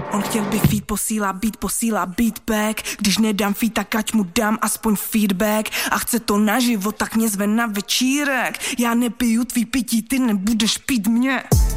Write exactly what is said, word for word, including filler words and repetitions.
On chtěl by feed, posílá beat, posílá beatback. Když nedám feed, tak ať mu dám aspoň feedback. A chce to naživo, tak mě zve na večírek. Já nepiju tvý pití, ty nebudeš pít mě.